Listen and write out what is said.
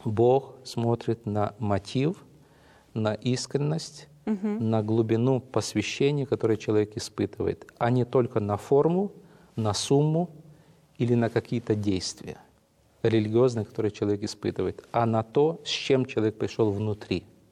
Бог смотрит на мотив, на искренность, на глубину посвящения, которое человек испытывает, а не только на форму, на сумму или на какие-то действия религиозные, которые человек испытывает, а на то, с чем человек пришел внутри.